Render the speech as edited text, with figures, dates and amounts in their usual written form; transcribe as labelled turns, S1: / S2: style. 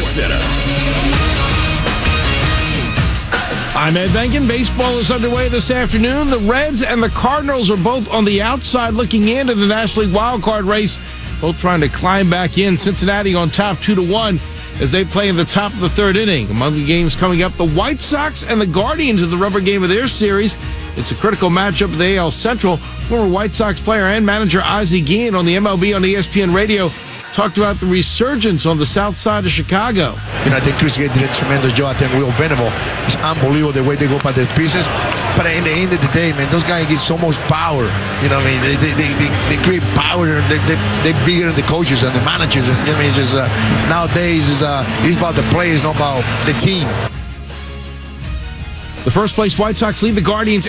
S1: Center.
S2: I'm Ed Benkin. Baseball is underway this afternoon. The Reds and the Cardinals are both on the outside looking into the National League wildcard race, both trying to climb back in. Cincinnati on top 2-1 as they play in the top of the third inning. Among the games coming up, the White Sox and the Guardians in the rubber game of their series. It's a critical matchup of the AL Central. Former White Sox player and manager Ozzie Guillen on the MLB on ESPN Radio talked about the resurgence on the south side of Chicago.
S3: I think Chris Gay did a tremendous job. I think Will Venable is unbelievable the way they go by their pieces. But at the end of the day, man, those guys get so much power. You know what I mean? They create power. They're bigger than the coaches and the managers. And, you know what I mean? It's just, nowadays, it's about the players, not about the team.
S2: The first place White Sox lead the Guardians